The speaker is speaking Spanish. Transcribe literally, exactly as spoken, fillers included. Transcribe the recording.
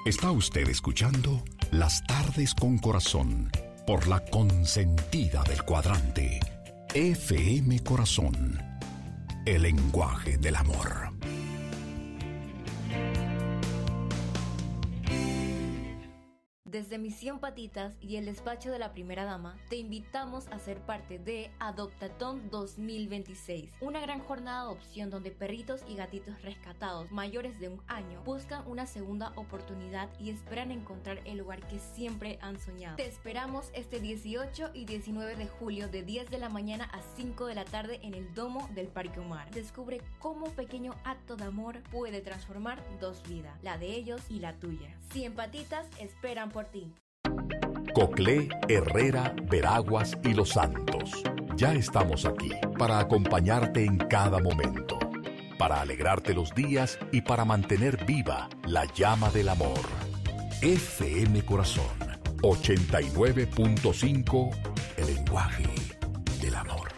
Está usted escuchando Las Tardes con Corazón por la consentida del cuadrante, F M Corazón, el lenguaje del amor. Desde Misión Patitas y el despacho de la primera dama, te invitamos a ser parte de Adoptatón dos mil veintiséis, una gran jornada de adopción donde perritos y gatitos rescatados mayores de un año buscan una segunda oportunidad y esperan encontrar el lugar que siempre han soñado. Te esperamos este dieciocho y diecinueve de julio de diez de la mañana a cinco de la tarde en el domo del Parque Omar. Descubre cómo un pequeño acto de amor puede transformar dos vidas, la de ellos y la tuya. Cien Patitas esperan por ti. Coclé, Herrera, Veraguas y Los Santos. Ya estamos aquí para acompañarte en cada momento, para alegrarte los días y para mantener viva la llama del amor. F M Corazón ochenta y nueve punto cinco, el lenguaje del amor.